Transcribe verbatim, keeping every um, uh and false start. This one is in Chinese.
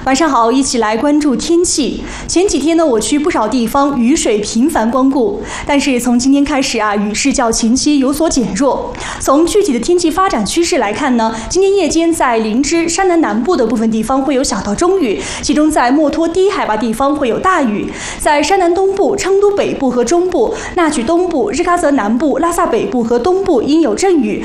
晚上好，一起来关注天气。前几天呢，我去不少地方，雨水频繁光顾，但是从今天开始啊，雨势较前期有所减弱。从具体的天气发展趋势来看呢，今天夜间在林芝、山南南部的部分地方会有小到中雨，其中在墨脱低海拔地方会有大雨。在山南东部、昌都北部和中部、纳曲东部、日喀则南部、拉萨北部和东部应有阵雨，